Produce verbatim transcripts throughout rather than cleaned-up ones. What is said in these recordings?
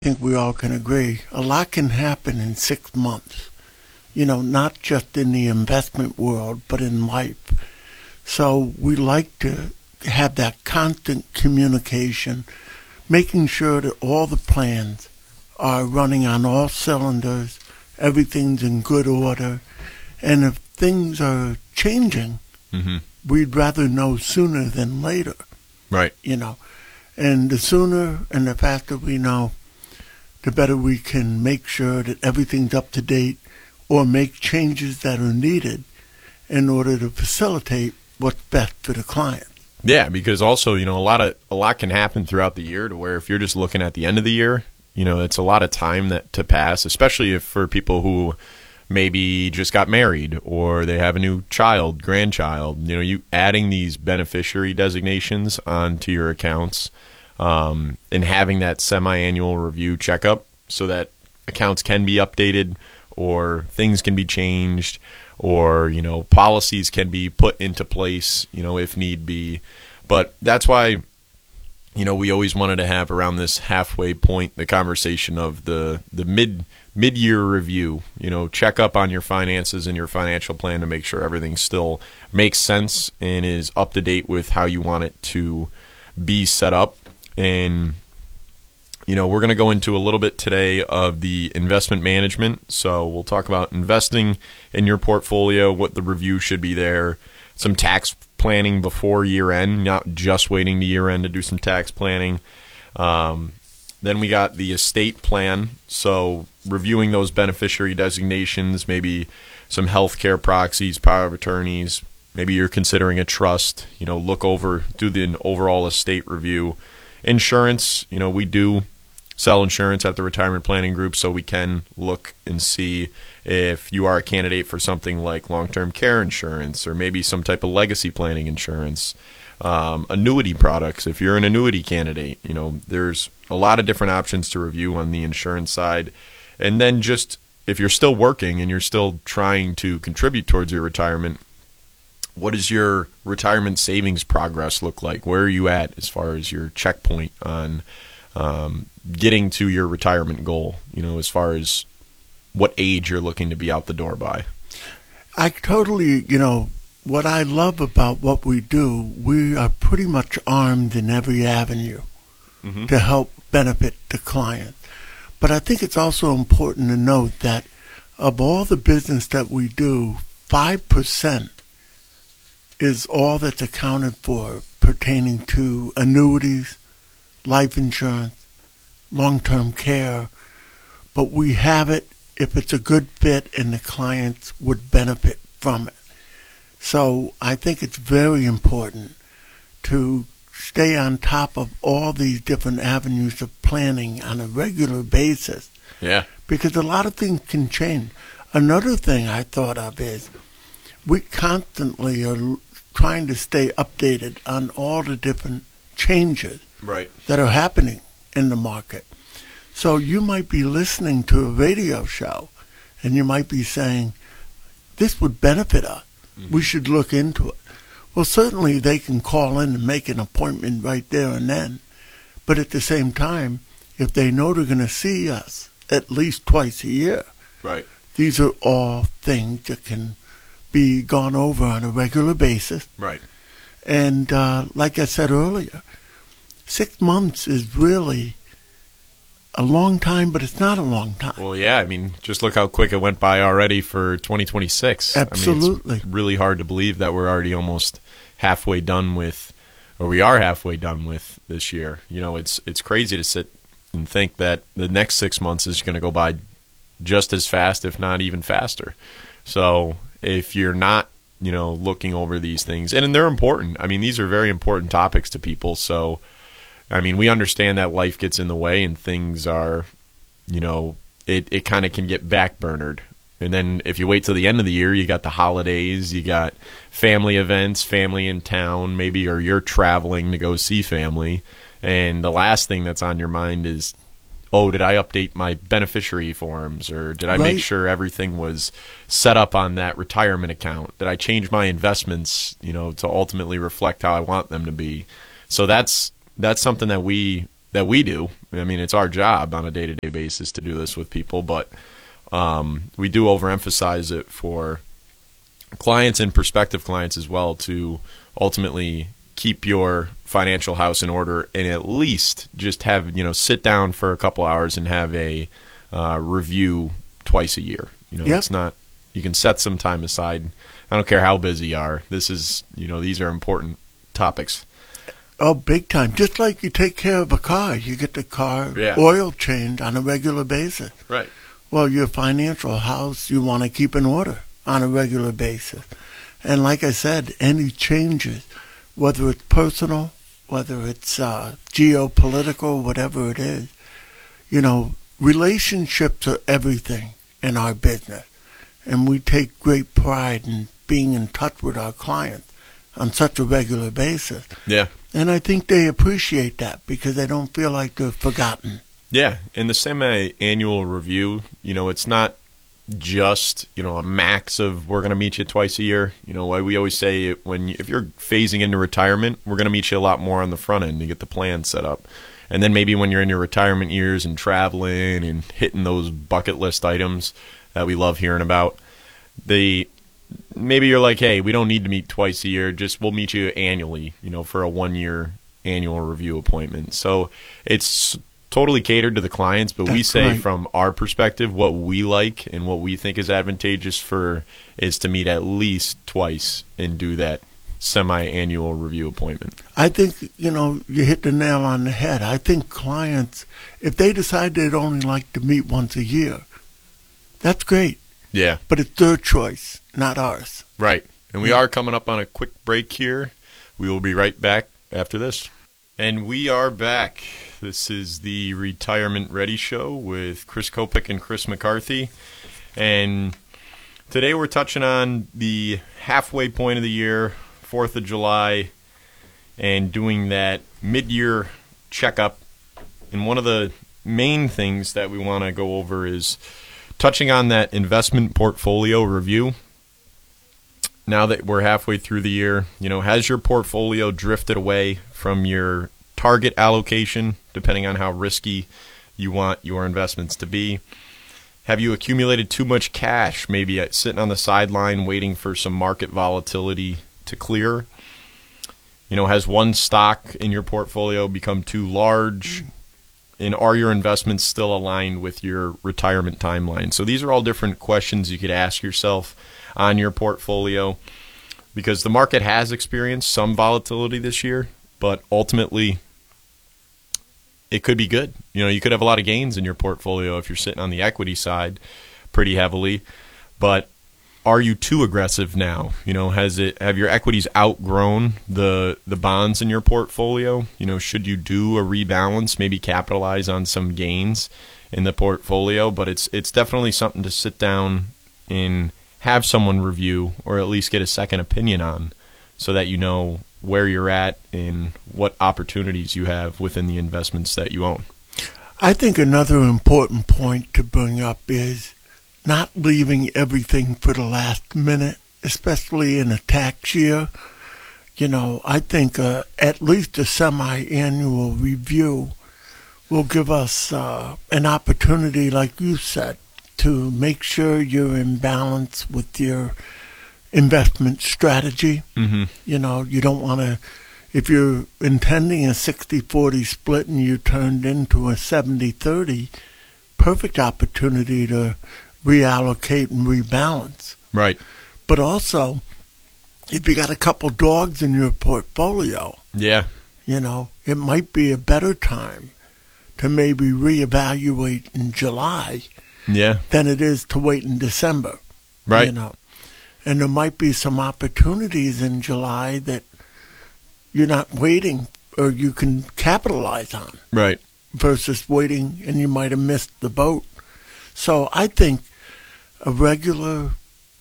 I think we all can agree, a lot can happen in six months. You know, not just in the investment world, but in life. So we like to have that constant communication, making sure that all the plans are running on all cylinders, everything's in good order, and if things are changing, Mm-hmm. we'd rather know sooner than later, Right. you know. And the sooner and the faster we know, the better we can make sure that everything's up to date or make changes that are needed in order to facilitate what's best for the client. Yeah, because also, you know, a lot of a lot can happen throughout the year to where if you're just looking at the end of the year, you know, it's a lot of time that to pass, especially if for people who maybe just got married or they have a new child, grandchild. You know, you adding these beneficiary designations onto your accounts um, and having that semi-annual review checkup so that accounts can be updated or things can be changed or, you know, policies can be put into place, you know, if need be. But that's why, you know, we always wanted to have around this halfway point the conversation of the the mid mid-year review, you know, check up on your finances and your financial plan to make sure everything still makes sense and is up to date with how you want it to be set up. And, you know, we're going to go into a little bit today of the investment management. So we'll talk about investing in your portfolio, what the review should be there, some tax planning before year end, not just waiting to year end to do some tax planning. Um, Then we got the estate plan, so reviewing those beneficiary designations, maybe some healthcare proxies, power of attorneys, maybe you're considering a trust, you know, look over, do the overall estate review. Insurance, you know, we do sell insurance at the Retirement Planning Group, so we can look and see if you are a candidate for something like long-term care insurance or maybe some type of legacy planning insurance. Um, annuity products, if you're an annuity candidate, you know, there's a lot of different options to review on the insurance side. And then just if you're still working and you're still trying to contribute towards your retirement, what does your retirement savings progress look like? Where are you at as far as your checkpoint on um, getting to your retirement goal, you know, as far as what age you're looking to be out the door by? I totally, you know, what I love about what we do, we are pretty much armed in every avenue Mm-hmm. to help benefit the client. But I think it's also important to note that of all the business that we do, five percent is all that's accounted for pertaining to annuities, life insurance, long-term care. But we have it if it's a good fit and the clients would benefit from it. So I think it's very important to stay on top of all these different avenues of planning on a regular basis. Yeah. Because a lot of things can change. Another thing I thought of is we constantly are trying to stay updated on all the different changes Right. that are happening in the market. So you might be listening to a radio show and you might be saying, this would benefit us. Mm-hmm. We should look into it. Well, certainly they can call in and make an appointment right there and then. But at the same time, if they know they're going to see us at least twice a year, Right. these are all things that can be gone over on a regular basis. Right. And uh, like I said earlier, six months is really a long time, but it's not a long time. Well, yeah, I mean, just look how quick it went by already for twenty twenty-six. Absolutely. I mean, it's really hard to believe that we're already almost halfway done with, or we are halfway done with this year. You know, it's it's crazy to sit and think that the next six months is going to go by just as fast, if not even faster. So if you're not, you know, looking over these things, and they're important. I mean, these are very important topics to people. So, I mean, we understand that life gets in the way and things are, you know, it, it kind of can get backburnered. And then if you wait till the end of the year, you got the holidays, you got family events, family in town, maybe, or you're traveling to go see family. And the last thing that's on your mind is, oh, did I update my beneficiary forms, or did I Right. make sure everything was set up on that retirement account? Did I change my investments, you know, to ultimately reflect how I want them to be? So that's that's something that we that we do. I mean, it's our job on a day-to-day basis to do this with people, but um, we do overemphasize it for clients and prospective clients as well to ultimately keep your financial house in order and at least just have, you know, sit down for a couple hours and have a uh, review twice a year. You know, Yep. it's not, you can set some time aside. I don't care how busy you are. This is, you know, these are important topics. Oh, big time. Just like you take care of a car. You get the car Yeah. oil changed on a regular basis. Right. Well, your financial house you want to keep in order on a regular basis. And like I said, any changes, whether it's personal, whether it's uh, geopolitical, whatever it is, you know, relationships are everything in our business. And we take great pride in being in touch with our clients on such a regular basis. Yeah. And I think they appreciate that because they don't feel like they're forgotten. Yeah. In the semi-annual review, you know, it's not just, you know, a max of we're going to meet you twice a year. You know, why we always say when you, if you're phasing into retirement, we're going to meet you a lot more on the front end to get the plan set up. And then maybe when you're in your retirement years and traveling and hitting those bucket list items that we love hearing about, they maybe you're like, hey, we don't need to meet twice a year. Just we'll meet you annually, you know, for a one-year annual review appointment. So it's totally catered to the clients, but we That's say right. from our perspective, what we like and what we think is advantageous for is to meet at least twice and do that semi-annual review appointment. I think, you know, you hit the nail on the head. I think clients, if they decide they'd only like to meet once a year, that's great. Yeah. But it's their choice, not ours. Right. And we are coming up on a quick break here. We will be right back after this. And we are back. This is the Retirement Ready Show with Chris Kopic and Chris McCarthy. And today we're touching on the halfway point of the year, fourth of July, and doing that mid-year checkup. And one of the main things that we want to go over is touching on that investment portfolio review. Now that we're halfway through the year, you know, has your portfolio drifted away from your target allocation, depending on how risky you want your investments to be? Have you accumulated too much cash, maybe sitting on the sideline waiting for some market volatility to clear? You know, has one stock in your portfolio become too large? And are your investments still aligned with your retirement timeline? So these are all different questions you could ask yourself on your portfolio, because the market has experienced some volatility this year, but ultimately it could be good. You know, you could have a lot of gains in your portfolio if you're sitting on the equity side pretty heavily, but are you too aggressive now? You know, has it have your equities outgrown the the bonds in your portfolio? You know, should you do a rebalance, maybe capitalize on some gains in the portfolio? But it's it's definitely something to sit down and have someone review, or at least get a second opinion on, so that you know where you're at and what opportunities you have within the investments that you own. I think another important point to bring up is not leaving everything for the last minute, especially in a tax year. You know, I think uh, at least a semi-annual review will give us uh, an opportunity, like you said, to make sure you're in balance with your investment strategy. Mm-hmm. You know, you don't want to, if you're intending a sixty forty split and you turned into a seventy thirty, perfect opportunity to reallocate and rebalance. Right. But also, if you got a couple dogs in your portfolio, Yeah. you know, it might be a better time to maybe reevaluate in July Yeah. than it is to wait in December. Right. You know, and there might be some opportunities in July that you're not waiting or you can capitalize on Right. versus waiting and you might have missed the boat. So I think a regular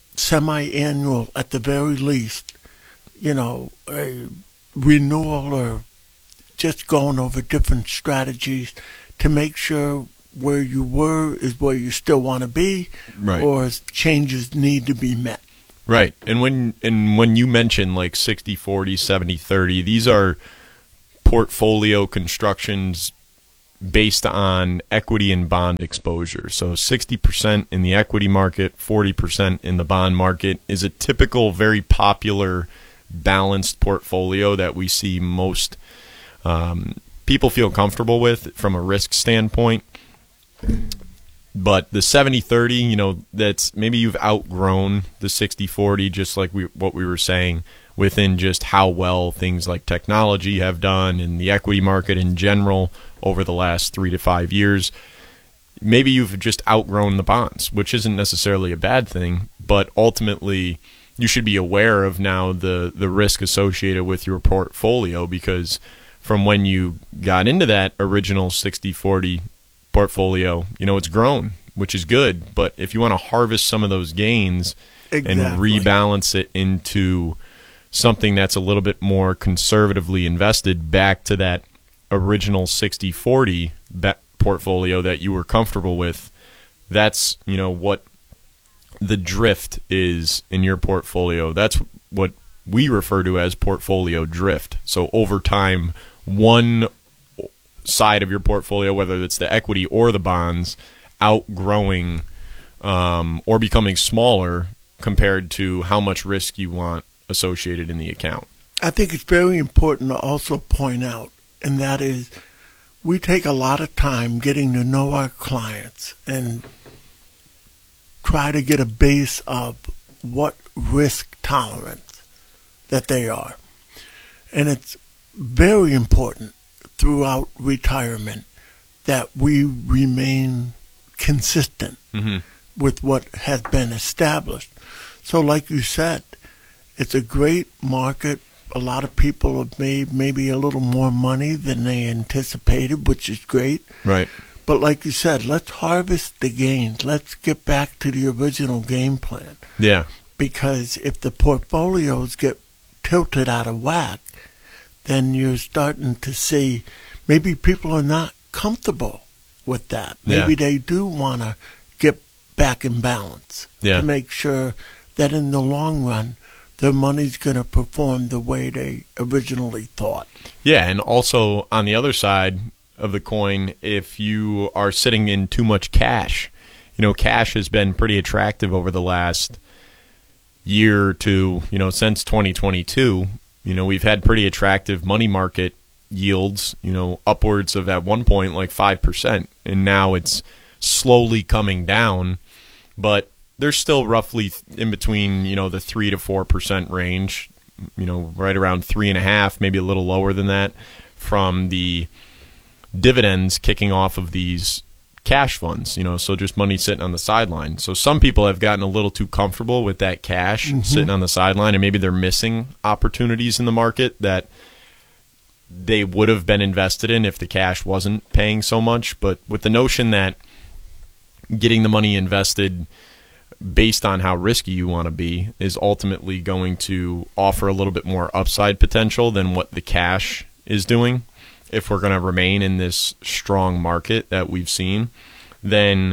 semi-annual at the very least, you know, a renewal or just going over different strategies to make sure where you were is where you still want to be, Right. or changes need to be met. Right. And when and when you mention like sixty forty, seventy thirty, these are portfolio constructions based on equity and bond exposure. So sixty percent in the equity market, forty percent in the bond market is a typical, very popular, balanced portfolio that we see most um, people feel comfortable with from a risk standpoint. But the seventy thirty, you know, that's maybe you've outgrown the sixty forty, just like we what we were saying, within just how well things like technology have done and the equity market in general over the last three to five years. Maybe you've just outgrown the bonds, which isn't necessarily a bad thing, but ultimately you should be aware of now the, the risk associated with your portfolio, because from when you got into that original sixty forty portfolio, you know, it's grown, which is good. But if you want to harvest some of those gains Exactly. and rebalance it into something that's a little bit more conservatively invested back to that original sixty forty portfolio that you were comfortable with, that's, you know, what the drift is in your portfolio. That's what we refer to as portfolio drift. So over time, one side of your portfolio, whether it's the equity or the bonds, outgrowing um, or becoming smaller compared to how much risk you want associated in the account. I think it's very important to also point out, and that is, we take a lot of time getting to know our clients and try to get a base of what risk tolerance that they are. And it's very important throughout retirement that we remain consistent mm-hmm. with what has been established. So like you said, it's a great market. A lot of people have made maybe a little more money than they anticipated, which is great. Right. But like you said, let's harvest the gains. Let's get back to the original game plan. Yeah. Because if the portfolios get tilted out of whack, then you're starting to see maybe people are not comfortable with that. Maybe yeah. they do want to get back in balance yeah. to make sure that in the long run, their money's going to perform the way they originally thought. Yeah, and also on the other side of the coin, if you are sitting in too much cash, you know, cash has been pretty attractive over the last year or two, you know, since twenty twenty-two. You know, we've had pretty attractive money market yields, you know, upwards of at one point like five percent, and now it's slowly coming down, but they're still roughly in between, you know, the three to four percent range, you know, right around three and a half, maybe a little lower than that, from the dividends kicking off of these cash funds, you know, so just money sitting on the sideline. So some people have gotten a little too comfortable with that cash mm-hmm. sitting on the sideline, and maybe they're missing opportunities in the market that they would have been invested in if the cash wasn't paying so much. But with the notion that getting the money invested based on how risky you want to be is ultimately going to offer a little bit more upside potential than what the cash is doing, if we're going to remain in this strong market that we've seen, then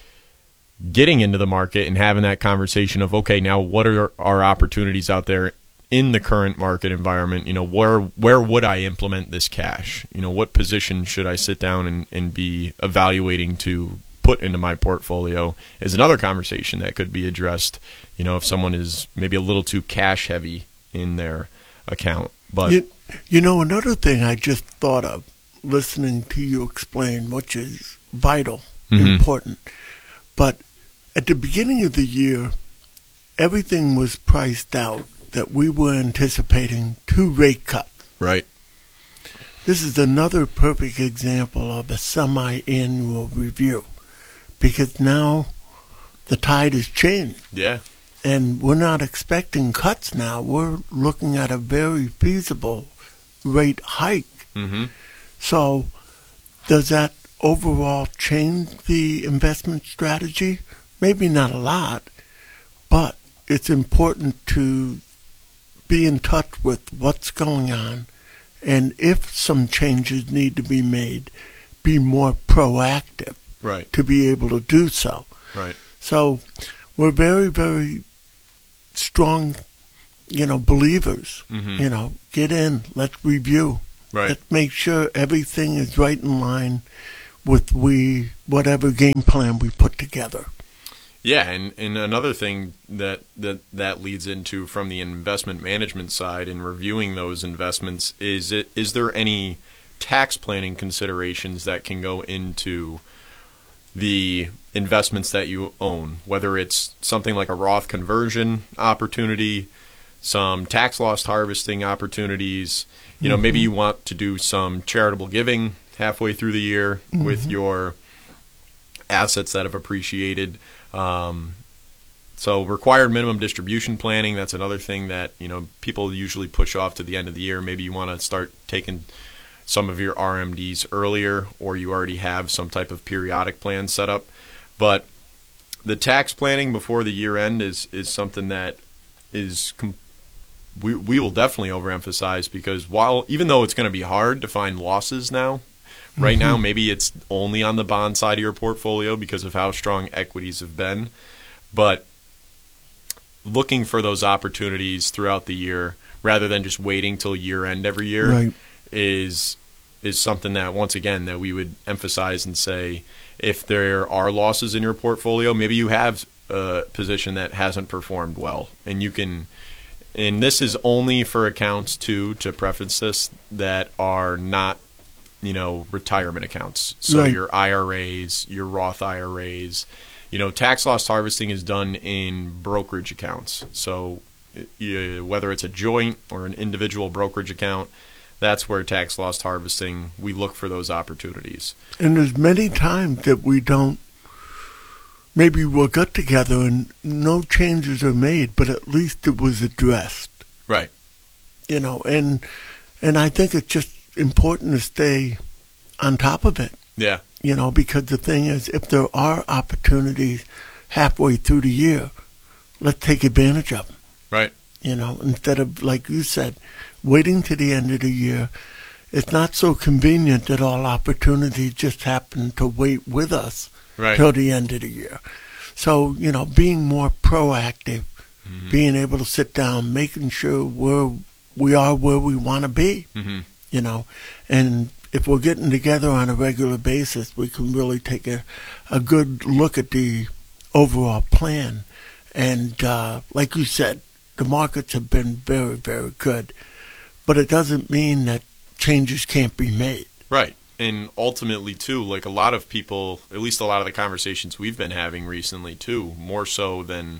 getting into the market and having that conversation of, okay, now what are our opportunities out there in the current market environment? You know, where where would I implement this cash? You know, what position should I sit down and, and be evaluating to put into my portfolio is another conversation that could be addressed, you know, if someone is maybe a little too cash heavy in their account. But you, you know, another thing I just thought of listening to you explain, which is vital, mm-hmm. important. But at the beginning of the year, everything was priced out that we were anticipating two rate cuts. Right. This is another perfect example of a semi-annual review, because now the tide has changed. Yeah. And we're not expecting cuts now. We're looking at a very feasible rate hike. Mm-hmm. So does that overall change the investment strategy? Maybe not a lot, but it's important to be in touch with what's going on, and if some changes need to be made, be more proactive. Right. To be able to do so. Right. So we're very, very strong, you know, believers. Mm-hmm. You know, get in, let's review. Right. Let's make sure everything is right in line with we whatever game plan we put together. Yeah, and, and another thing that, that that leads into from the investment management side and reviewing those investments is it is there any tax planning considerations that can go into the investments that you own, whether it's something like a Roth conversion opportunity, some tax loss harvesting opportunities. You know, mm-hmm. maybe you want to do some charitable giving halfway through the year mm-hmm. with your assets that have appreciated. Um, so required minimum distribution planning, that's another thing that, you know, people usually push off to the end of the year. Maybe you want to start taking some of your R M Ds earlier, or you already have some type of periodic plan set up. But the tax planning before the year end is, is something that is com- we we will definitely overemphasize, because while even though it's going to be hard to find losses now, right mm-hmm. now maybe it's only on the bond side of your portfolio because of how strong equities have been, but looking for those opportunities throughout the year rather than just waiting till year end every year right. is is something that, once again, that we would emphasize and say, if there are losses in your portfolio, maybe you have a position that hasn't performed well, and you can, and this is only for accounts too, to preface this, that are not, you know, retirement accounts. So right. your I R As, your Roth I R As, you know, tax loss harvesting is done in brokerage accounts. So you, whether it's a joint or an individual brokerage account, that's where tax loss harvesting, we look for those opportunities. And there's many times that we don't, maybe we'll get together and no changes are made, but at least it was addressed. Right. You know, and and I think it's just important to stay on top of it. Yeah. You know, because the thing is, if there are opportunities halfway through the year, let's take advantage of them. Right. You know, instead of, like you said, waiting to the end of the year. It's not so convenient that all opportunities just happen to wait with us right. till the end of the year. So, you know, being more proactive, mm-hmm. being able to sit down, making sure we're, we are where we want to be, mm-hmm. you know. And if we're getting together on a regular basis, we can really take a, a good look at the overall plan. And uh, like you said, the markets have been very, very good. But it doesn't mean that changes can't be made. Right. And ultimately, too, like a lot of people, at least a lot of the conversations we've been having recently, too, more so than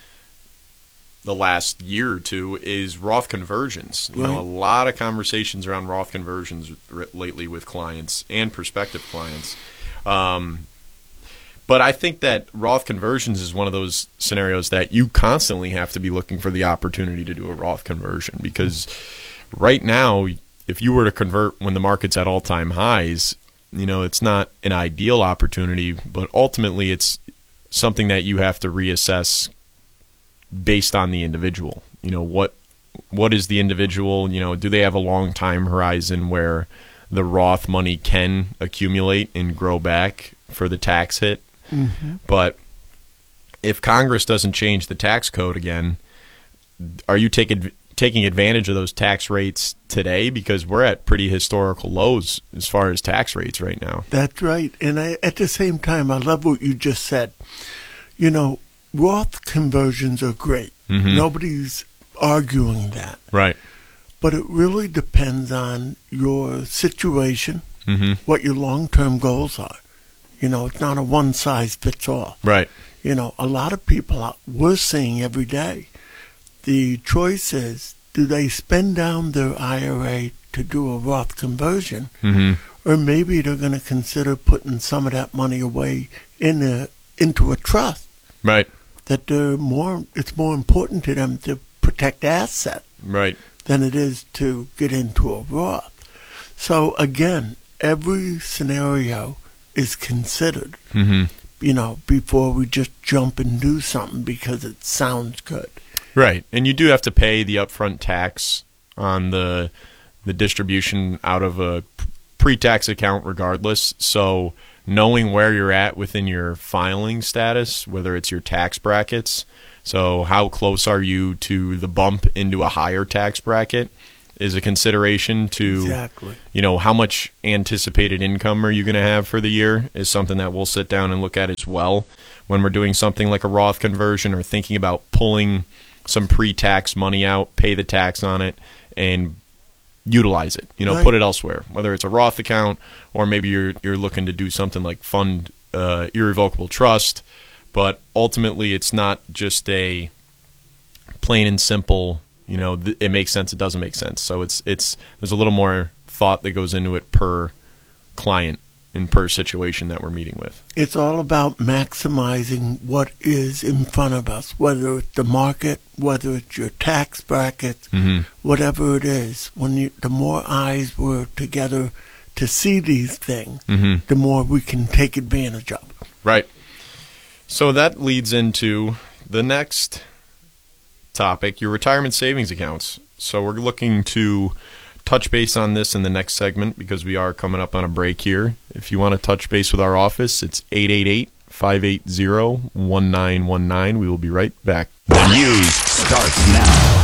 the last year or two, is Roth conversions. You right. know, a lot of conversations around Roth conversions r- lately with clients and prospective clients. Um, but I think that Roth conversions is one of those scenarios that you constantly have to be looking for the opportunity to do a Roth conversion, because right now, if you were to convert when the market's at all-time highs, you know, it's not an ideal opportunity, but ultimately it's something that you have to reassess based on the individual. You know, what what is the individual, you know, do they have a long time horizon where the Roth money can accumulate and grow back for the tax hit? Mm-hmm. But if Congress doesn't change the tax code again, are you taking taking advantage of those tax rates today? Because we're at pretty historical lows as far as tax rates right now. That's right. And I, at the same time, I love what you just said. You know, Roth conversions are great. Mm-hmm. Nobody's arguing that. Right. But it really depends on your situation, mm-hmm. what your long-term goals are. You know, it's not a one-size-fits-all. Right. You know, a lot of people are, we're seeing every day, the choice is, do they spend down their I R A to do a Roth conversion, mm-hmm. or maybe they're going to consider putting some of that money away in a, into a trust. Right. That they're more, it's more important to them to protect assets right. than it is to get into a Roth. So again, every scenario is considered, mm-hmm. you know, before we just jump and do something because it sounds good. Right. And you do have to pay the upfront tax on the the distribution out of a pre-tax account regardless. So knowing where you're at within your filing status, whether it's your tax brackets, so how close are you to the bump into a higher tax bracket, is a consideration to, Exactly. you know, how much anticipated income are you going to have for the year is something that we'll sit down and look at as well when we're doing something like a Roth conversion or thinking about pulling some pre-tax money out, pay the tax on it, and utilize it, you know, Right. put it elsewhere, whether it's a Roth account or maybe you're you're looking to do something like fund uh, irrevocable trust. But ultimately, it's not just a plain and simple, you know, th- it makes sense, it doesn't make sense. So it's it's there's a little more thought that goes into it per client and per situation that we're meeting with. It's all about maximizing what is in front of us, whether it's the market, whether it's your tax bracket, Mm-hmm. whatever it is. When you, the more eyes we're together to see these things, Mm-hmm. the more we can take advantage of. Right. So that leads into the next topic, your retirement savings accounts. So we're looking to touch base on this in the next segment because we are coming up on a break here. If you want to touch base with our office, it's eight eight eight, five eight zero, one nine one nine. We will be right back. The news starts now.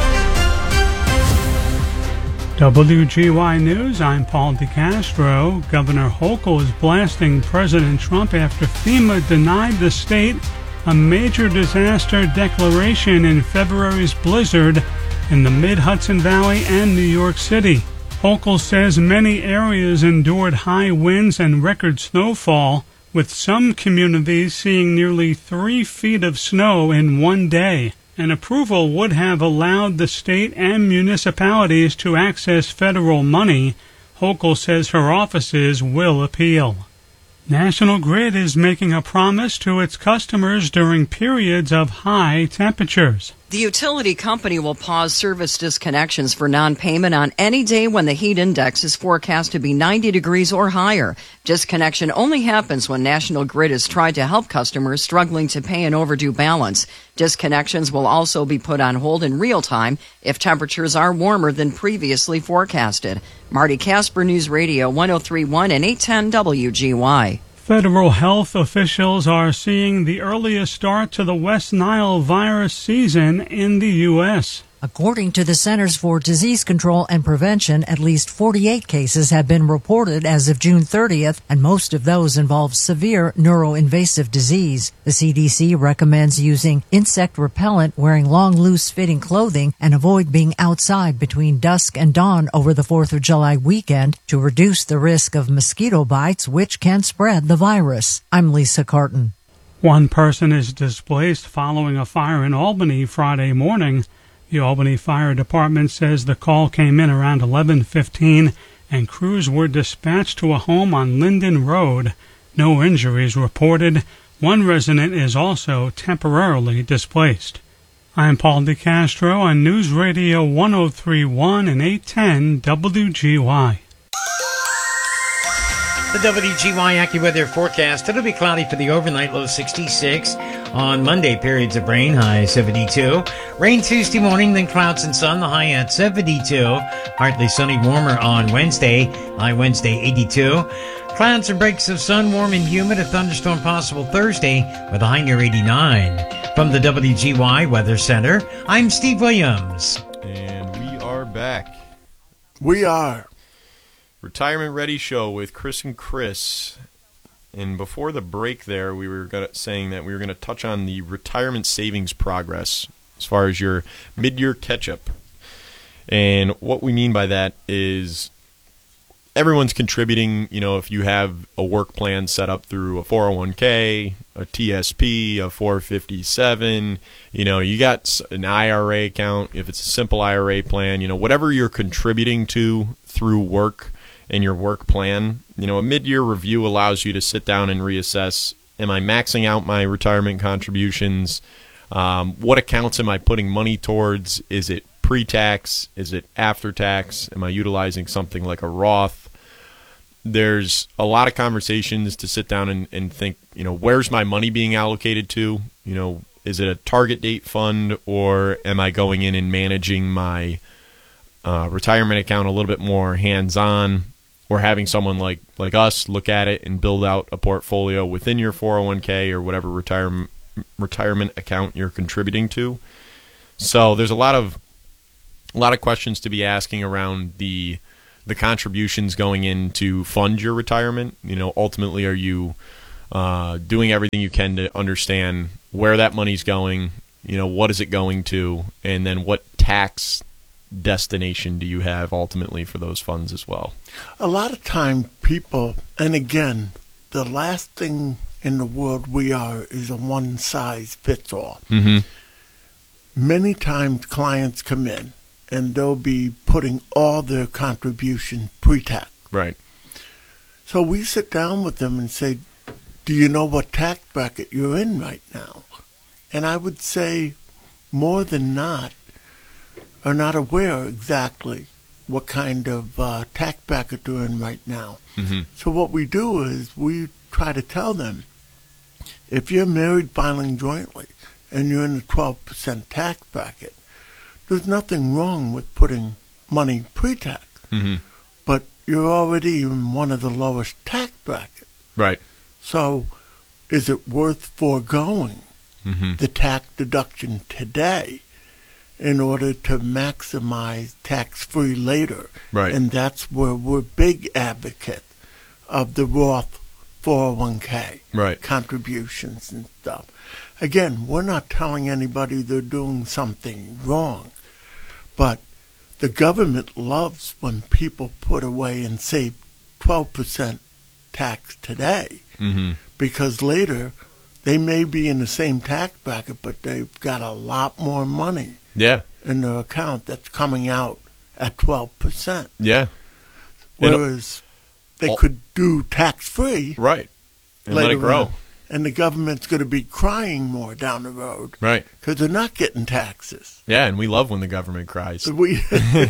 W G Y News, I'm Paul DeCastro. Governor Hochul is blasting President Trump after FEMA denied the state a major disaster declaration in February's blizzard in the mid-Hudson Valley and New York City. Hochul says many areas endured high winds and record snowfall, with some communities seeing nearly three feet of snow in one day. An approval would have allowed the state and municipalities to access federal money. Hochul says her offices will appeal. National Grid is making a promise to its customers during periods of high temperatures. The utility company will pause service disconnections for non-payment on any day when the heat index is forecast to be ninety degrees or higher. Disconnection only happens when National Grid has tried to help customers struggling to pay an overdue balance. Disconnections will also be put on hold in real time if temperatures are warmer than previously forecasted. Marty Casper, News Radio one oh three point one and eight ten W G Y. Federal health officials are seeing the earliest start to the West Nile virus season in the U S According to the Centers for Disease Control and Prevention, at least forty-eight cases have been reported as of June thirtieth, and most of those involve severe neuroinvasive disease. The C D C recommends using insect repellent, wearing long, loose-fitting clothing, and avoid being outside between dusk and dawn over the fourth of July weekend to reduce the risk of mosquito bites, which can spread the virus. I'm Lisa Carton. One person is displaced following a fire in Albany Friday morning. The Albany Fire Department says the call came in around eleven fifteen and crews were dispatched to a home on Linden Road. No injuries reported. One resident is also temporarily displaced. I'm Paul DeCastro on News Radio one oh three point one and eight ten W G Y. The W G Y AccuWeather forecast. It'll be cloudy for the overnight, low sixty-six. On Monday, periods of rain, high seventy-two. Rain Tuesday morning, then clouds and sun, the high at seventy-two. Partly sunny, warmer on Wednesday, high Wednesday, eighty-two. Clouds and breaks of sun, warm and humid, a thunderstorm possible Thursday with a high near eighty-nine. From the W G Y Weather Center, I'm Steve Williams. And we are back. We are. Retirement Ready Show with Chris and Chris. And before the break there, we were gonna, saying that we were going to touch on the retirement savings progress as far as your mid-year catch-up. And what we mean by that is everyone's contributing. You know, if you have a work plan set up through a four oh one k, a T S P, a four fifty-seven, you know, you got an I R A account, if it's a simple I R A plan, you know, whatever you're contributing to through work and your work plan, you know, a mid-year review allows you to sit down and reassess, am I maxing out my retirement contributions? Um, what accounts am I putting money towards? Is it pre-tax? Is it after-tax? Am I utilizing something like a Roth? There's a lot of conversations to sit down and, and think, you know, where's my money being allocated to? You know, is it a target date fund, or am I going in and managing my uh, retirement account a little bit more hands-on? Or having someone like, like us look at it and build out a portfolio within your four oh one k or whatever retirement retirement account you're contributing to. So there's a lot of a lot of questions to be asking around the the contributions going in to fund your retirement. You know, ultimately, are you uh, doing everything you can to understand where that money's going? You know, what is it going to, and then what tax destination do you have ultimately for those funds as well? A lot of time people, and again, the last thing in the world we are is a one-size-fits-all. Mm-hmm. Many times clients come in and they'll be putting all their contribution pre-tax. Right. So we sit down with them and say, do you know what tax bracket you're in right now? And I would say more than not are not aware exactly what kind of uh, tax bracket they're in right now. Mm-hmm. So what we do is we try to tell them, if you're married filing jointly and you're in the twelve percent tax bracket, there's nothing wrong with putting money pre-tax. Mm-hmm. But you're already in one of the lowest tax brackets. Right. So is it worth foregoing Mm-hmm. the tax deduction today in order to maximize tax-free later? Right. And that's where we're big advocates of the Roth four oh one k Right. contributions and stuff. Again, we're not telling anybody they're doing something wrong, but the government loves when people put away and save twelve percent tax today, Mm-hmm. because later they may be in the same tax bracket, but they've got a lot more money Yeah. in their account that's coming out at twelve percent. Yeah. And- Whereas they all- could do tax-free Right. And later let it grow. on, and the government's going to be crying more down the road Right. because they're not getting taxes. Yeah, and we love when the government cries. We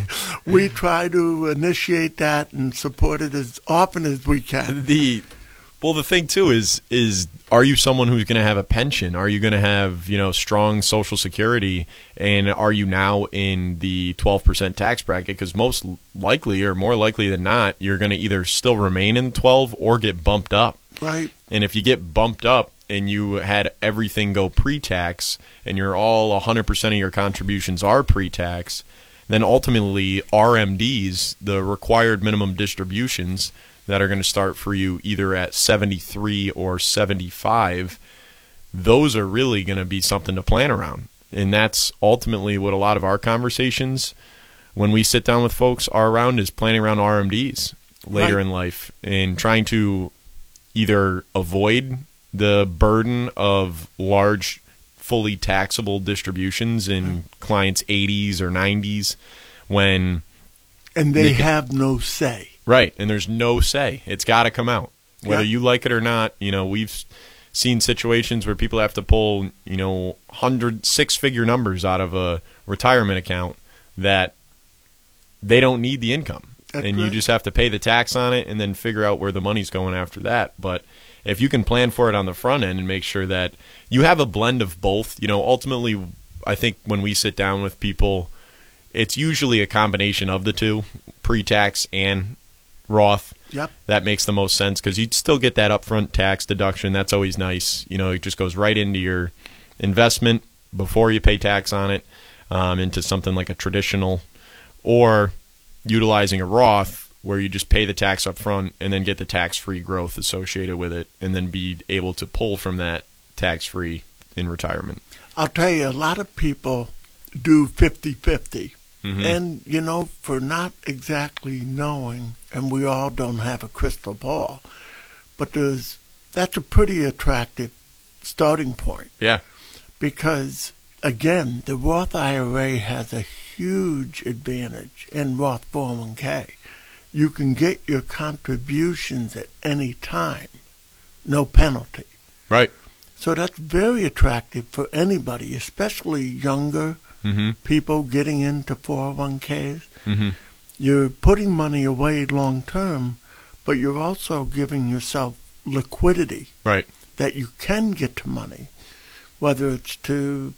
we try to initiate that and support it as often as we can. The well, the thing too is is are you someone who's going to have a pension? Are you going to have, you know, strong Social Security? And are you now in the twelve percent tax bracket? Because most likely, or more likely than not, you're going to either still remain in twelve or get bumped up. Right. And if you get bumped up and you had everything go pre-tax and you're all one hundred percent of your contributions are pre-tax, then ultimately R M Ds, the required minimum distributions that are going to start for you either at seventy-three or seventy-five, those are really going to be something to plan around. And that's ultimately what a lot of our conversations when we sit down with folks are around, is planning around R M Ds later Right. in life and trying to either avoid the burden of large, fully taxable distributions in clients' eighties or nineties when... And they They can- have no say. Right, and there's no say. It's got to come out. Whether Yeah. you like it or not, you know, we've seen situations where people have to pull, you know, hundred, six-figure numbers out of a retirement account that they don't need the income. That's and you right. just have to pay the tax on it and then figure out where the money's going after that. But if you can plan for it on the front end and make sure that you have a blend of both, you know, ultimately, I think when we sit down with people, it's usually a combination of the two, pre-tax and Roth. Yep. That makes the most sense because you'd still get that upfront tax deduction. That's always nice. You know, it just goes right into your investment before you pay tax on it, um, into something like a traditional, or utilizing a Roth where you just pay the tax up front and then get the tax-free growth associated with it and then be able to pull from that tax-free in retirement. I'll tell you, a lot of people do fifty-fifty. Mhm. And, you know, for not exactly knowing, and we all don't have a crystal ball, but there's that's a pretty attractive starting point. Yeah. Because, again, the Roth I R A has a huge advantage in Roth four oh one k. You can get your contributions at any time, no penalty. Right. So that's very attractive for anybody, especially younger Mm-hmm. people getting into four oh one k's. Mm-hmm. You're putting money away long term, but you're also giving yourself liquidity Right. that you can get to money, whether it's to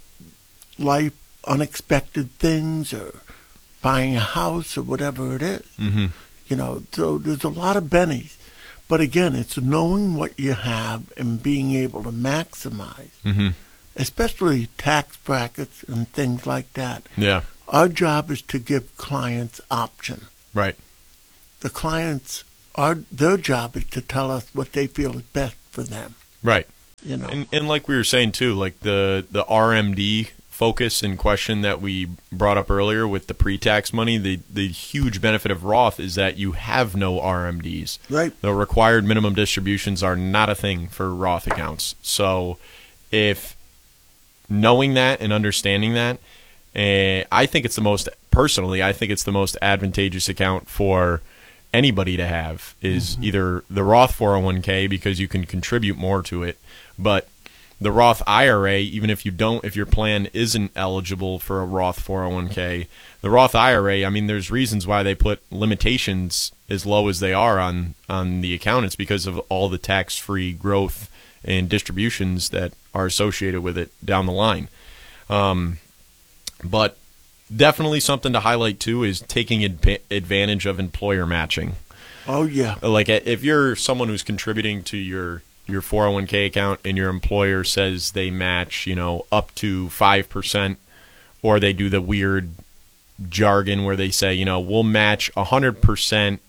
life unexpected things or buying a house or whatever it is. Mm-hmm. You know, so there's a lot of bennies. But again, it's knowing what you have and being able to maximize, Mm-hmm. especially tax brackets and things like that. Yeah. Our job is to give clients option. Right. The clients, are their job is to tell us what they feel is best for them. Right. You know, And, and like we were saying too, like the, the R M D focus and question that we brought up earlier with the pre-tax money, the, the huge benefit of Roth is that you have no R M Ds. Right. The required minimum distributions are not a thing for Roth accounts. So if knowing that and understanding that, uh, I think it's the most, personally, I think it's the most advantageous account for anybody to have is mm-hmm. either the Roth four oh one k because you can contribute more to it, but the Roth I R A, even if you don't, if your plan isn't eligible for a Roth four oh one k, the Roth I R A, I mean, there's reasons why they put limitations as low as they are on, on the account. It's because of all the tax-free growth and distributions that are associated with it down the line. Um, but definitely something to highlight, too, is taking ad- advantage of employer matching. Oh, yeah. Like if you're someone who's contributing to your your four oh one k account and your employer says they match, you know, up to five percent, or they do the weird jargon where they say, you know, we'll match one hundred percent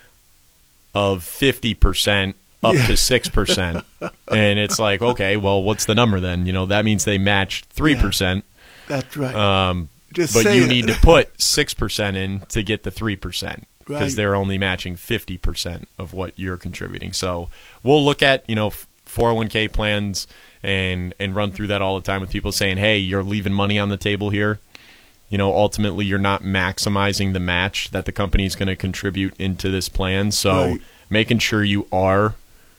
of fifty percent up yeah. to six percent. And it's like, okay, well, what's the number then? You know, that means they match three percent. Yeah, that's right. Um, Just but say you it. need to put six percent in to get the three percent. Because Right. they're only matching fifty percent of what you're contributing. So we'll look at, you know, four oh one k plans and, and run through that all the time with people saying, hey, you're leaving money on the table here. You know, ultimately you're not maximizing the match that the company is going to contribute into this plan. So Right. making sure you are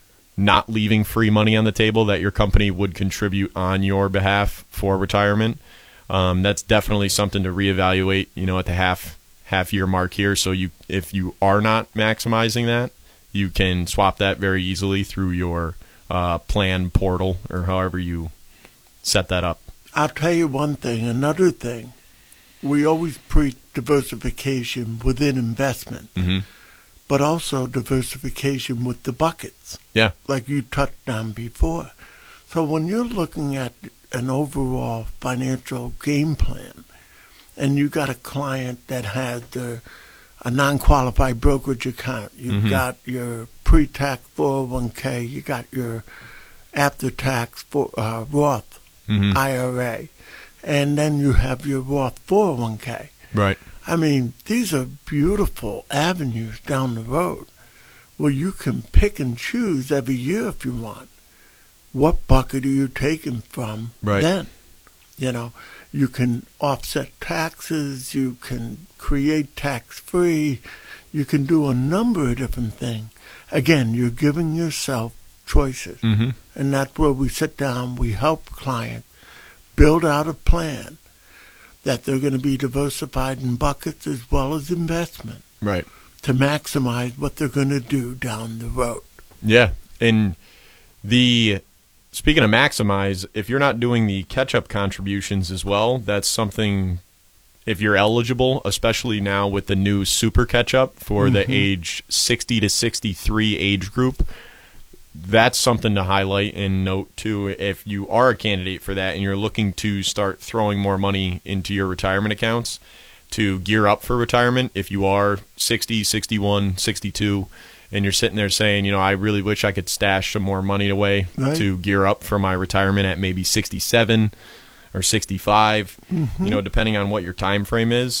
not leaving free money on the table that your company would contribute on your behalf for retirement. Um, that's definitely something to reevaluate, you know, at the half half year mark here. So you, if you are not maximizing that, you can swap that very easily through your uh, plan portal or however you set that up. I'll tell you one thing. Another thing, we always preach diversification within investment, Mm-hmm. but also diversification with the buckets, Yeah. like you touched on before. So when you're looking at an overall financial game plan, and you got a client that has the, a non-qualified brokerage account, you've Mm-hmm. got your pre-tax four oh one k, you got your after-tax for, uh, Roth Mm-hmm. I R A, and then you have your Roth four oh one k. Right. I mean, these are beautiful avenues down the road where you can pick and choose every year if you want. What bucket are you taking from Right. then? You know, you can offset taxes, you can create tax-free, you can do a number of different things. Again, you're giving yourself choices. Mm-hmm. And that's where we sit down, we help clients build out a plan that they're going to be diversified in buckets as well as investment Right. to maximize what they're going to do down the road. Yeah. And the speaking of maximize, if you're not doing the catch-up contributions as well, that's something, if you're eligible, especially now with the new super catch-up for Mm-hmm. the age sixty to sixty-three age group, that's something to highlight and note too. If you are a candidate for that and you're looking to start throwing more money into your retirement accounts to gear up for retirement, if you are sixty, sixty-one, sixty-two, and you're sitting there saying, you know, I really wish I could stash some more money away Right. to gear up for my retirement at maybe sixty-seven or sixty-five, Mm-hmm. you know, depending on what your time frame is.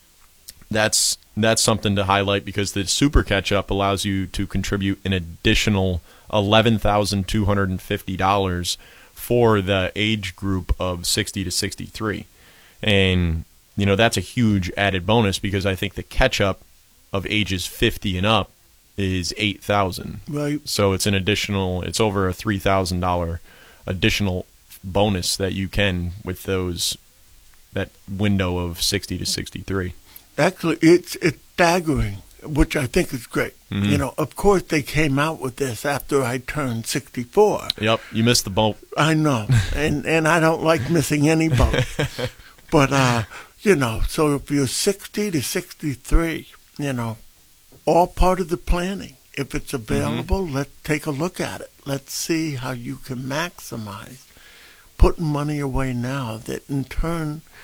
That's that's something to highlight because the super catch-up allows you to contribute an additional eleven thousand two hundred fifty dollars for the age group of sixty to sixty-three. And, you know, that's a huge added bonus because I think the catch-up of ages fifty and up is eight thousand dollars. Right. So it's an additional, it's over a three thousand dollars additional bonus that you can with those, that window of sixty to sixty-three. Actually, it's it's staggering, which I think is great. Mm-hmm. You know, of course, they came out with this after I turned sixty-four. Yep, you missed the boat. I know, and and I don't like missing any boat. But uh, you know, so if you're sixty to sixty-three, you know, all part of the planning. If it's available, mm-hmm. let's take a look at it. Let's see how you can maximize putting money away now that in turn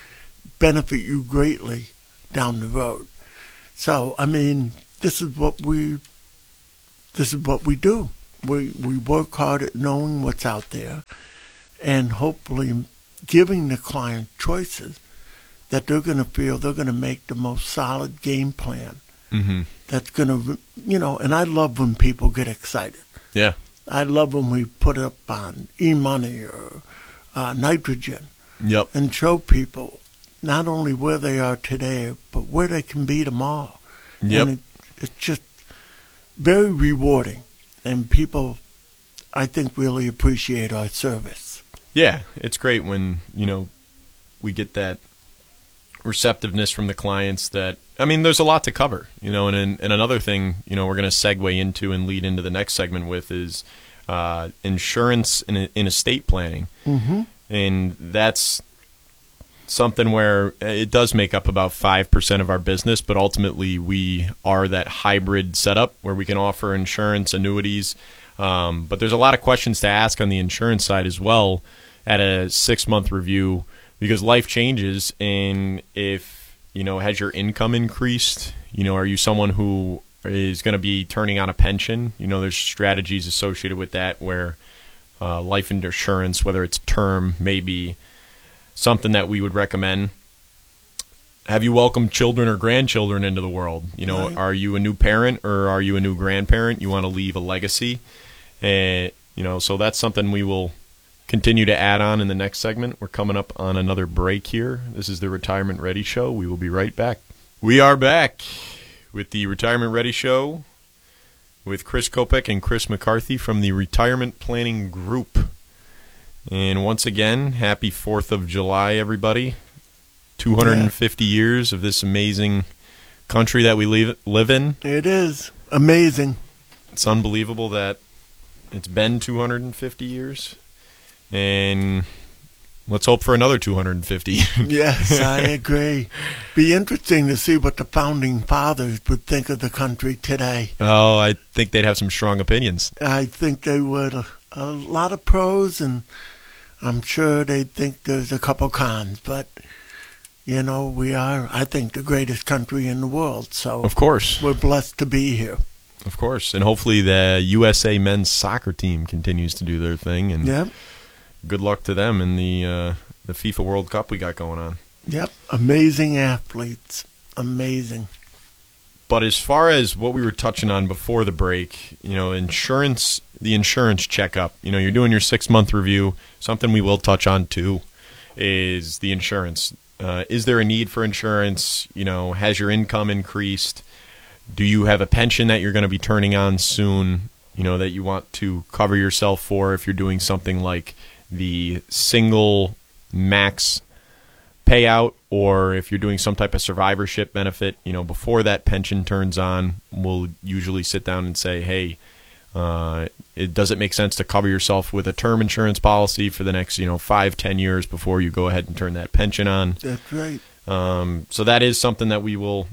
benefit you greatly down the road. So, I mean, this is what we this is what we do. We we work hard at knowing what's out there and hopefully giving the client choices that they're going to feel they're going to make the most solid game plan. Mm-hmm. That's going to, you know, and I love when people get excited. Yeah. I love when we put up on e-money or uh, nitrogen Yep. and show people not only where they are today, but where they can be tomorrow. Yep. And it, it's just very rewarding. And people, I think, really appreciate our service. Yeah, it's great when, you know, we get that receptiveness from the clients that, I mean, there's a lot to cover, you know, and, and another thing, you know, we're going to segue into and lead into the next segment with is uh, insurance in, in estate planning. Mm-hmm. And that's something where it does make up about five percent of our business, but ultimately we are that hybrid setup where we can offer insurance, annuities. Um, but there's a lot of questions to ask on the insurance side as well at a six-month review because life changes. And if, you know, has your income increased? You know, are you someone who is going to be turning on a pension? You know, there's strategies associated with that where uh, life insurance, whether it's term, may be something that we would recommend. Have you welcomed children or grandchildren into the world? You know, Right. Are you a new parent or are you a new grandparent? You want to leave a legacy? And, you know, so that's something we will continue to add on in the next segment. We're coming up on another break here. This is the Retirement Ready Show. We will be right back. We are back with the Retirement Ready Show with Chris Kopek and Chris McCarthy from the Retirement Planning Group. And once again, happy fourth of July, everybody. two hundred fifty yeah. years of this amazing country that we live, live in. It is amazing. It's unbelievable that it's been two hundred fifty years. And let's hope for another two hundred fifty. Yes, I agree. Be interesting to see what the founding fathers would think of the country today. Oh, I think they'd have some strong opinions. I think they would. A, a lot of pros, and I'm sure they'd think there's a couple cons. But, you know, we are, I think, the greatest country in the world. So of course, we're blessed to be here. Of course. And hopefully the U S A men's soccer team continues to do their thing. And yep. Good luck to them in the uh, the FIFA World Cup we got going on. Yep. Amazing athletes. Amazing. But as far as what we were touching on before the break, you know, insurance, the insurance checkup, you know, you're doing your six-month review. Something we will touch on, too, is the insurance. Uh, is there a need for insurance? You know, has your income increased? Do you have a pension that you're going to be turning on soon, you know, that you want to cover yourself for if you're doing something like the single max payout, or if you're doing some type of survivorship benefit, you know, before that pension turns on, we'll usually sit down and say, hey, uh, it does it make sense to cover yourself with a term insurance policy for the next, you know, five, ten years before you go ahead and turn that pension on? That's right. Um, so that is something that we will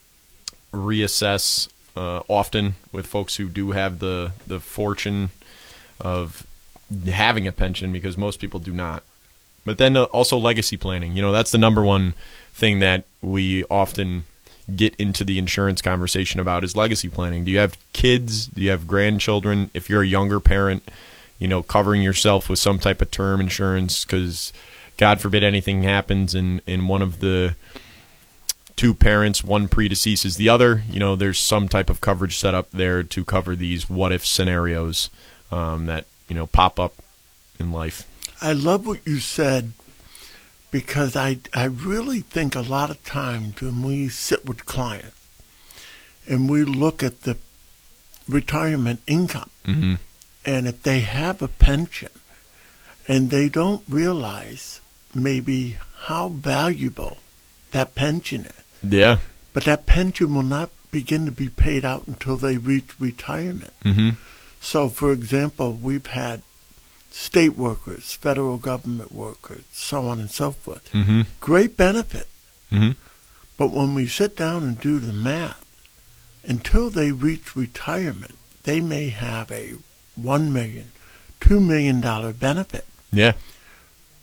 reassess uh, often with folks who do have the, the fortune of having a pension, because most people do not. But then also legacy planning. You know, that's the number one thing that we often get into the insurance conversation about is legacy planning. Do you have kids? Do you have grandchildren? If you're a younger parent, you know, covering yourself with some type of term insurance because, God forbid, anything happens and, and one of the two parents, one predeceases the other, you know, there's some type of coverage set up there to cover these what-if scenarios um, that, you know, pop up in life. I love what you said, because I, I really think a lot of times when we sit with clients and we look at the retirement income, mm-hmm. and if they have a pension and they don't realize maybe how valuable that pension is. Yeah. But that pension will not begin to be paid out until they reach retirement. Mm-hmm. So, for example, we've had state workers, federal government workers, so on and so forth. Mm-hmm. Great benefit. Mm-hmm. But when we sit down and do the math, until they reach retirement, they may have a one million dollars, two million dollars benefit. Yeah.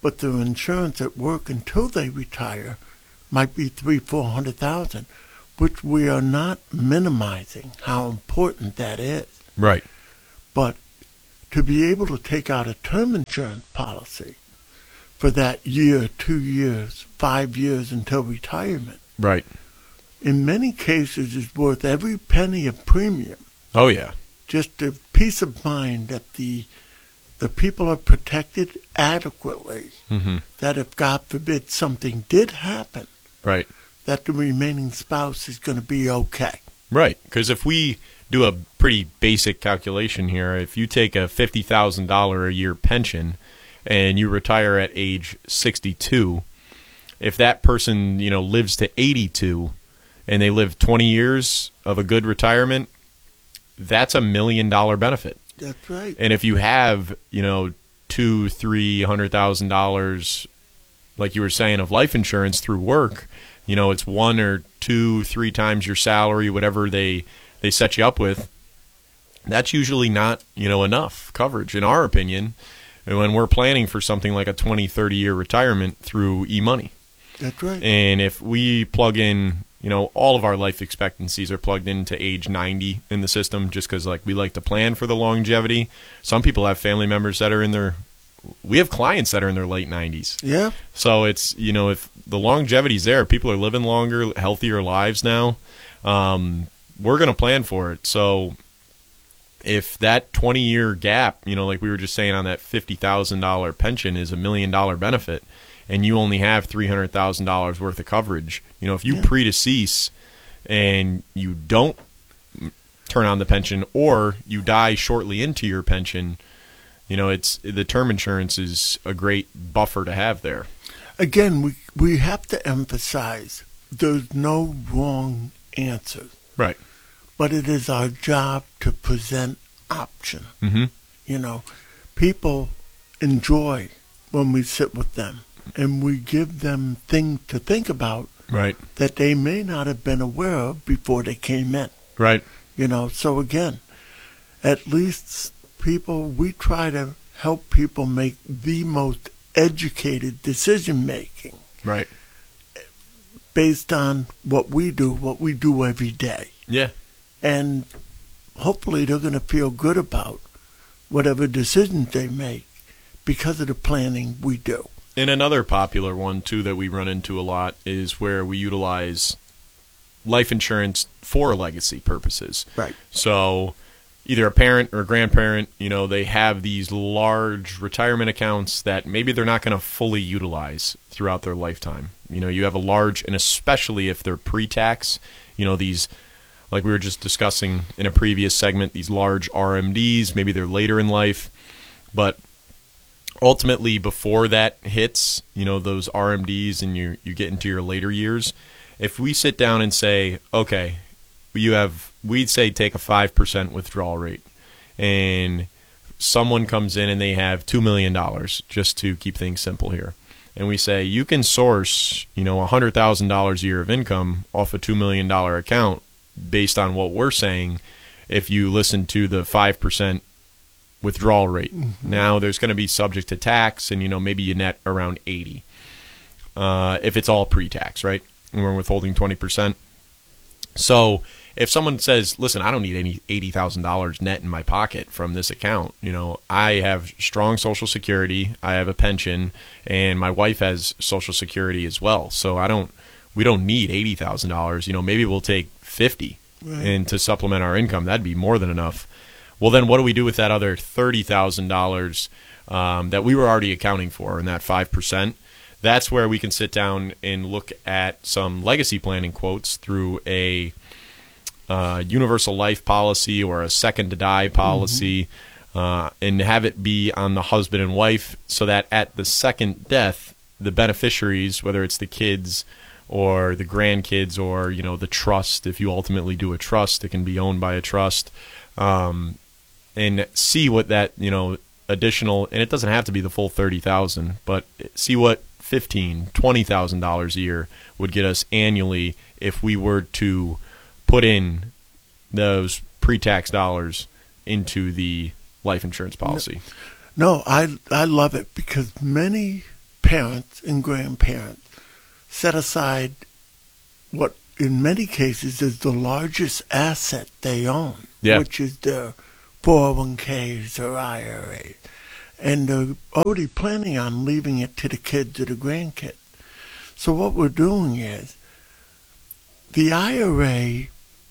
but their insurance at work until they retire might be three, four hundred thousand, which we are not minimizing how important that is. Right. But to be able to take out a term insurance policy for that year, two years, five years until retirement, Right. in many cases is worth every penny of premium. Oh, yeah. Just the peace of mind that the the people are protected adequately, Mm-hmm. that if, God forbid, something did happen, Right. that the remaining spouse is going to be okay. Right. Because if we do a pretty basic calculation here, if you take a fifty thousand dollars a year pension and you retire at age sixty-two, if that person, you know, lives to eighty-two and they live twenty years of a good retirement, that's a million dollar benefit. That's right. And if you have, you know, two, three hundred thousand dollars, like you were saying, of life insurance through work, you know, it's one or two, three times your salary, whatever they they set you up with. That's usually not, you know, enough coverage, in our opinion, when we're planning for something like a twenty, thirty year retirement through eMoney. That's right. And if we plug in, you know, all of our life expectancies are plugged into age ninety in the system just because, like, we like to plan for the longevity. Some people have family members that are in their – we have clients that are in their late nineties. Yeah. So it's, you know, if the longevity's there, people are living longer, healthier lives now, um, we're going to plan for it. So if that twenty-year gap, you know, like we were just saying on that fifty thousand dollars pension is a million dollar benefit, and you only have three hundred thousand dollars worth of coverage, you know, if you Yeah. predecease and you don't turn on the pension or you die shortly into your pension, you know, it's the term insurance is a great buffer to have there. Again, we, we have to emphasize there's no wrong answer, Right. but it is our job to present option. Mm-hmm. You know, people enjoy when we sit with them and we give them things to think about Right. that they may not have been aware of before they came in. Right. You know, so again, at least people, we try to help people make the most educated decision making Right. based on what we do, what we do every day. Yeah. And hopefully they're going to feel good about whatever decisions they make because of the planning we do. And another popular one, too, that we run into a lot is where we utilize life insurance for legacy purposes. Right. So either a parent or a grandparent, you know, they have these large retirement accounts that maybe they're not going to fully utilize throughout their lifetime. You know, you have a large, and especially if they're pre-tax, you know, these, like we were just discussing in a previous segment, these large R M Ds, maybe they're later in life, but ultimately before that hits, you know, those R M Ds and you you get into your later years, if we sit down and say, okay, you have, we'd say take a five percent withdrawal rate, and someone comes in and they have two million dollars, just to keep things simple here, and we say you can source, you know, one hundred thousand dollars a year of income off a two million dollars account based on what we're saying if you listen to the five percent withdrawal rate. Mm-hmm. Now, there's going to be subject to tax, and, you know, maybe you net around eighty uh, if it's all pre-tax, right? And we're withholding twenty percent. So if someone says, listen, I don't need any eighty thousand dollars net in my pocket from this account. You know, I have strong Social Security, I have a pension, and my wife has Social Security as well. So I don't, we don't need eighty thousand dollars. You know, maybe we'll take fifty, right, and to supplement our income. That'd be more than enough. Well, then what do we do with that other thirty thousand dollars um, that we were already accounting for in that five percent? That's where we can sit down and look at some legacy planning quotes through a uh, universal life policy or a second to die policy, mm-hmm. uh, and have it be on the husband and wife, so that at the second death, the beneficiaries, whether it's the kids or the grandkids or, you know, the trust, if you ultimately do a trust, it can be owned by a trust, um, and see what that, you know, additional, and it doesn't have to be the full thirty thousand, but see what fifteen, twenty thousand dollars a year would get us annually if we were to put in those pre-tax dollars into the life insurance policy. No, I I love it because many parents and grandparents set aside what in many cases is the largest asset they own, yeah. which is their four oh one k's or I R As. And they're already planning on leaving it to the kids or the grandkids. So what we're doing is, the I R A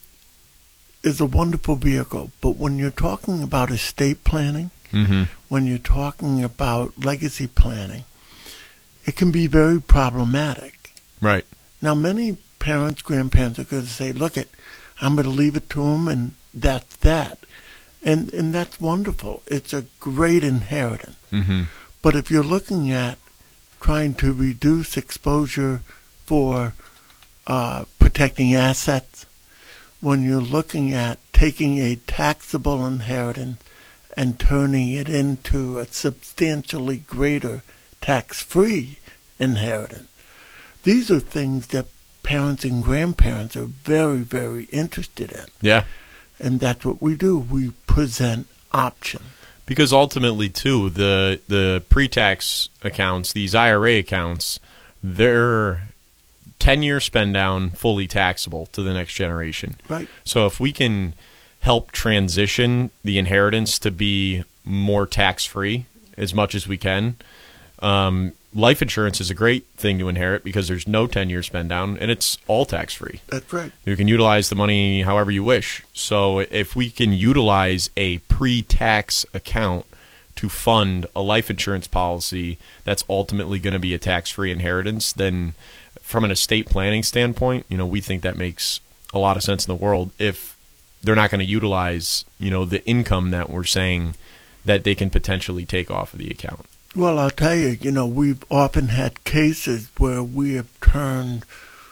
is a wonderful vehicle, but when you're talking about estate planning, mm-hmm. when you're talking about legacy planning, it can be very problematic. Right. Now, many parents, grandparents are going to say, look, it, I'm going to leave it to them, and that's that. And and that's wonderful. It's a great inheritance. Mm-hmm. But if you're looking at trying to reduce exposure for uh, protecting assets, when you're looking at taking a taxable inheritance and turning it into a substantially greater tax-free inheritance, these are things that parents and grandparents are very, very interested in. Yeah. And that's what we do. We present options. Because ultimately, too, the the pre-tax accounts, these I R A accounts, they're ten-year spend-down, fully taxable to the next generation. Right. So if we can help transition the inheritance to be more tax-free as much as we can, um, life insurance is a great thing to inherit because there's no ten-year spend-down, and it's all tax-free. That's right. You can utilize the money however you wish. So if we can utilize a pre-tax account to fund a life insurance policy that's ultimately going to be a tax-free inheritance, then from an estate planning standpoint, you know, we think that makes a lot of sense in the world if they're not going to utilize, you know, the income that we're saying that they can potentially take off of the account. Well, I'll tell you, you know, we've often had cases where we have turned,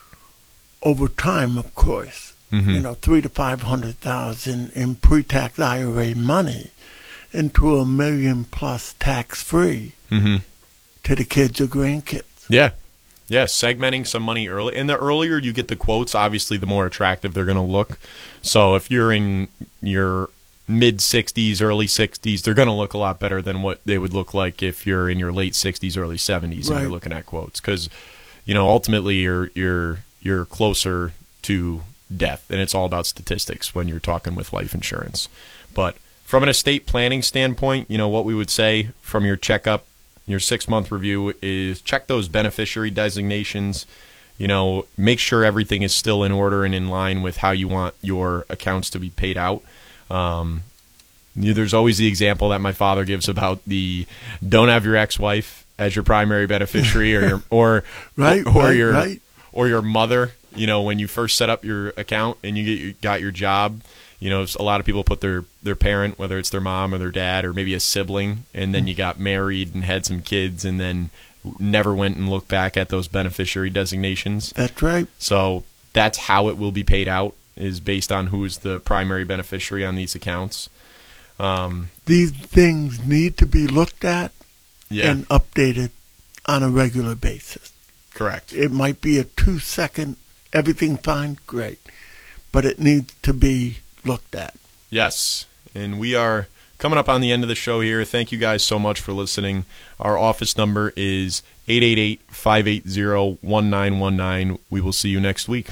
over time, of course, mm-hmm. you know, three to five hundred thousand in pre-tax I R A money into a million plus tax-free mm-hmm. to the kids or grandkids. Yeah. Yeah, segmenting some money early. And the earlier you get the quotes, obviously, the more attractive they're going to look. So if you're in your mid-sixties, early sixties, they're going to look a lot better than what they would look like if you're in your late sixties, early seventies, right. and you're looking at quotes. Because, you know, ultimately you're you're you're closer to death, and it's all about statistics when you're talking with life insurance. But from an estate planning standpoint, you know, what we would say from your checkup, your six-month review is check those beneficiary designations. You know, make sure everything is still in order and in line with how you want your accounts to be paid out. Um, there's always the example that my father gives about the don't have your ex-wife as your primary beneficiary, or your, or right, or, or right, your right. or your mother. You know, when you first set up your account and you get your, got your job. You know, a lot of people put their, their parent, whether it's their mom or their dad or maybe a sibling, and then you got married and had some kids and then never went and looked back at those beneficiary designations. That's right. So that's how it will be paid out, is based on who's the primary beneficiary on these accounts. Um, These things need to be looked at yeah. and updated on a regular basis. Correct. It might be a two-second, everything fine, great, but it needs to be looked at. Yes, and we are coming up on the end of the show here. Thank you guys so much for listening. Our office number is eight eight eight, five eight zero, one nine one nine. We will see you next week.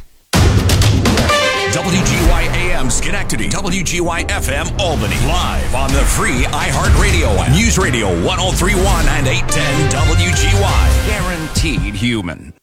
W G Y A M Schenectady, W G Y F M Albany, live on the free iHeartRadio app. News Radio one oh three point one and eight ten W G Y. Guaranteed human.